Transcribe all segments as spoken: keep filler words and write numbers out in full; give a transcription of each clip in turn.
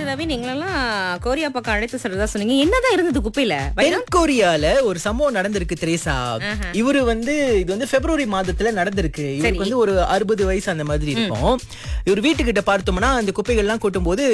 ரவி, நீங்களெல்லாம் கொரியா பக்கம் அழைத்து சொல்றதா சொன்னீங்க. என்னதான் இருந்தது குப்பையில? தென் கொரியால ஒரு சம்பவம் நடந்திருக்கு திரேசா. இவரு வந்து இது வந்து பிப்ரவரி மாதத்துல நடந்திருக்கு. இவருக்கு வந்து ஒரு அறுபது வயசு அந்த மாதிரி இருக்கும். இவர் வீட்டுக்கிட்ட பார்த்தோம்னா அந்த குப்பைகள் எல்லாம் கூட்டும் போது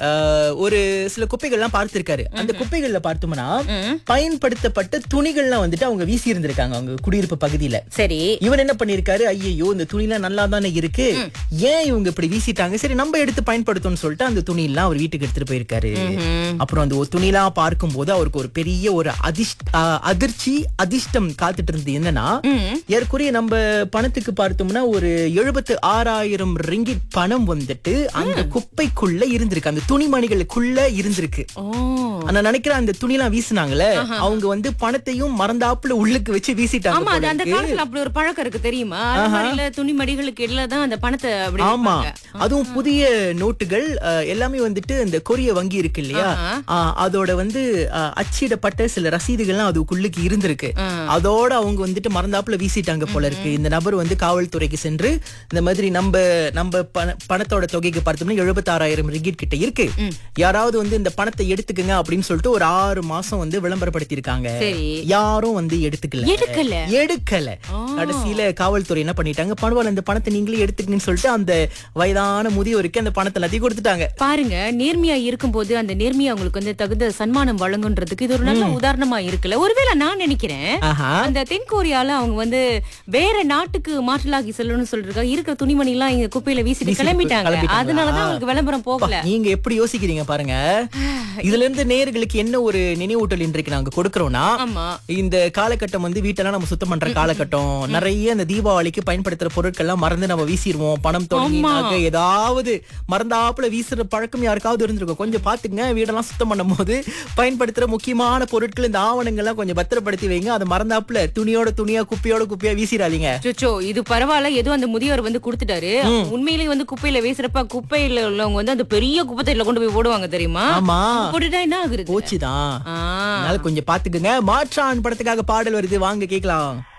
ஒரு சில குப்பைகள் எல்லாம் பார்த்திருக்காரு. அந்த குப்பைகள்ல பார்த்தோம்னா பயன்படுத்தப்பட்ட துணிகள்லாம் வந்துட்டு அவங்க வீசி இருந்திருக்காங்க அவங்க குடியிருப்பு பகுதியில. சரி, இவர் என்ன பண்ணிருக்காரு, ஐயோ இந்த துணி எல்லாம் நல்லா தானே இருக்கு, ஏன் இவங்க இப்படி வீசிட்டாங்க, சரி நம்ம எடுத்து பயன்படுத்தோம்னு சொல்லிட்டு அந்த துணி எல்லாம் அவர் வீட்டுக்கு எடுத்துட்டு போயிருக்காரு. அப்புறம் அந்த துணி எல்லாம் பார்க்கும் போது அவருக்கு ஒரு பெரிய ஒரு அதிர்ச்சி அதிர்ஷ்டம் காத்துட்டு இருந்தது. என்னன்னா, ஏற்குறைய நம்ம பணத்துக்கு பார்த்தோம்னா ஒரு எழுபத்து ஆறாயிரம் ரிங்கிட் பணம் வந்துட்டு அந்த குப்பைக்குள்ள இருந்திருக்கு, அந்த துணிமணிகளுக்குள்ள இருந்திருக்கு. நான் நினைக்கிறேன் அந்த துணி எல்லாம் வீசினாங்கல்ல, அவங்க வந்து பணத்தையும் மறந்தாப்புல உள்ளுக்கு வச்சு வீசிட்டாங்க. அந்த காலத்துல அப்படி ஒரு பழக்கம் இருக்கு தெரியுமா? துணிமணிகளுக்கு எல்லாம் அந்த பணத்தை. ஆமா, அதுவும் புதிய நோட்டுகள் எல்லாமே வந்துட்டு இந்த கொரிய வங்கி இருக்கு இல்லையா, அதோட வந்து அச்சிடப்பட்ட சில ரசீதுகள்லாம் அதுக்குள்ளுக்கு இருந்திருக்கு. அதோட அவங்க வந்துட்டு மறந்தாப்புல வீசிட்டாங்க போல இருக்கு. இந்த நபர் வந்து காவல்துறைக்கு சென்று இந்த மாதிரி நம்ம நம்ம பணத்தோட தொகைக்கு பார்த்தோம்னா எழுபத்தி ஆறாயிரம் ரிங்கிட் கிட்ட இருக்கு, யாராவது வந்து இந்த பணத்தை எடுத்துக்கங்க அப்படின்னு சொல்லிட்டு ஒரு ஆறு மாசம் வந்து விளம்பரப்படுத்தி இருக்காங்க. யாரும் வந்து எடுத்துக்கல எடுக்கல எடுக்கல கடைசியில காவல்துறை என்ன பண்ணிட்டாங்க, பரவாயில்ல இந்த பணத்தை நீங்களே எடுத்துக்கன்னு சொல்லிட்டு அந்த வயதான முதியோருக்கு அந்த பணத்தை எல்லாத்தையும் கொடுத்துட்டாங்க. பாருங்க, நேர்மையா இருக்கும்போது அந்த நேர்மையா அவங்களுக்கு வந்து தகுந்த சன்மானம் வழங்குன்றதுக்கு இது ஒரு நல்ல உதாரணமா இருக்குல்ல. ஒருவேளை நான் நினைக்கிறேன் அந்த தென் கொரியால அவங்க வந்து வேற நாட்டுக்கு மாற்றலாகி செல்லணும்னு சொல்றாங்க, இருக்கிற துணிமணி எல்லாம் இங்க குப்பையில வீசிட்டு கிளம்பிட்டாங்க. அதனாலதான் அவங்களுக்கு விளம்பரம் போகல. நீங்க எப்படி யோசிக்கிறீங்க பாருங்க. இதுல இருந்து நேயர்களுக்கு என்ன ஒரு நினைவூட்டல் இன்றைக்கு நாங்க கொடுக்கறோம்னா, இந்த காலகட்டம் வந்து வீட்டெல்லாம் நம்ம சுத்தம் பண்ற காலகட்டம். நிறைய இந்த தீபாவளிக்கு பயன்படுத்துற பொருட்கள் எல்லாம் மறந்து நம்ம வீசிடுவோம். பணம் தொடங்கினாக்க ஏதாவது மறந்தாப்புல வீசுற பழக்கம் யாருக்காவது இருந்திருக்கும். கொஞ்சம் பாத்துங்க, வீடெல்லாம் சுத்தம் பண்ணும் போது பயன்படுத்துற முக்கியமான பொருட்கள் இந்த ஆவணங்கள்லாம் கொஞ்சம் பத்திரப்படுத்தி வைங்க. அதை மறந்தாப்புல துணியோட துணியா குப்பையோட குப்பையா வீசிடாதீங்க. இது பரவாயில்ல, ஏதோ அந்த முதியோர் வந்து கொடுத்துட்டாரு. உண்மையிலேயே வந்து குப்பையில வீசுறப்ப குப்பையில உள்ளவங்க வந்து அந்த பெரிய குப்பையில கொண்டு போய் போடுவாங்க தெரியுமா? ஆமா, போட்டுட்டா என்ன ஆகுது? போச்சுதான். அதனால கொஞ்சம் பாத்துக்குங்க. மாற்றான் படத்துக்காக பாடல் வருது, வாங்க கேக்கலாம்.